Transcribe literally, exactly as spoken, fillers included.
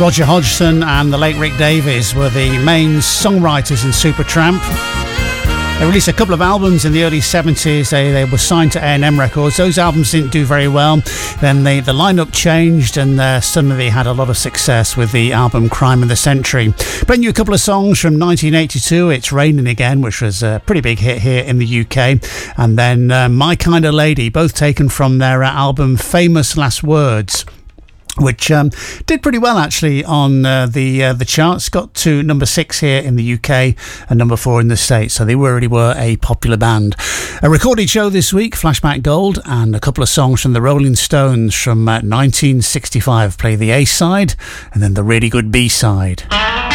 Roger Hodgson and the late Rick Davies were the main songwriters in Supertramp. They released a couple of albums in the early seventies. They, they were signed to A and M Records. Those albums didn't do very well. Then they, the lineup changed, and uh, suddenly they had a lot of success with the album Crime of the Century. Bring you a couple of songs from nineteen eighty-two. It's Raining Again, which was a pretty big hit here in the U K. And then uh, My Kind of Lady, both taken from their uh, album Famous Last Words, which um, did pretty well actually on uh, the uh, the charts. Got to number six here in the U K and number four in the States, so they really were a popular band. A recorded show this week, Flashback Gold, and a couple of songs from the Rolling Stones from uh, nineteen sixty-five. Play the A side and then the really good B side.